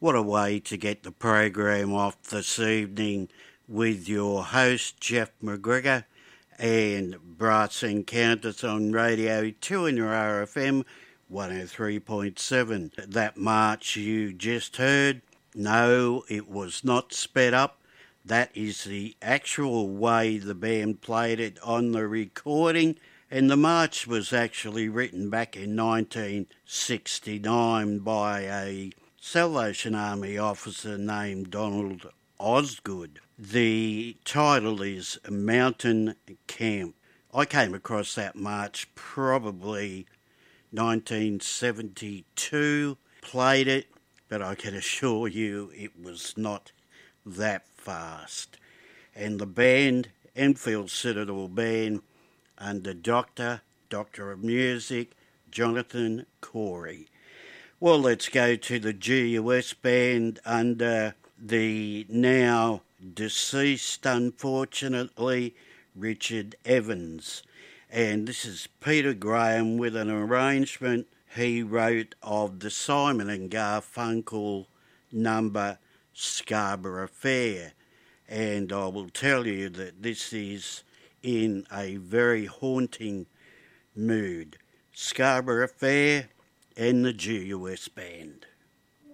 What a way to get the program off this evening with your host, Jeff McGregor, and Brass Encounters on Radio 2 in your RFM 103.7. That march you just heard, no, it was not sped up. That is the actual way the band played it on the recording, and the march was actually written back in 1969 by a Salvation Army officer named Donald Osgood. The title is Mountain Camp. I came across that march probably 1972, played it, but I can assure you it was not that fast. And the band, Enfield Citadel Band, under Doctor of Music, Jonathan Corey. Well, let's go to the GUS Band under the now deceased, unfortunately, Richard Evans. And this is Peter Graham with an arrangement he wrote of the Simon and Garfunkel number Scarborough Fair. And I will tell you that this is in a very haunting mood. Scarborough Fair and the GUS Band.